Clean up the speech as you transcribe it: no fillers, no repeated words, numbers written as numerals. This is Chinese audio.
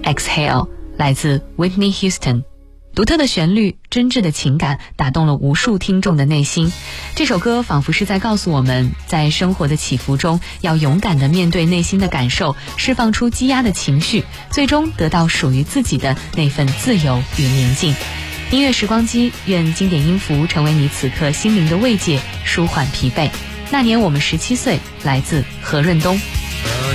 Exhale 来自 Whitney Houston。独特的旋律，真挚的情感打动了无数听众的内心。这首歌仿佛是在告诉我们，在生活的起伏中，要勇敢地面对内心的感受，释放出积压的情绪，最终得到属于自己的那份自由与宁静。音乐时光机，愿经典音符成为你此刻心灵的慰藉，舒缓疲惫。那年我们17岁，来自何润东。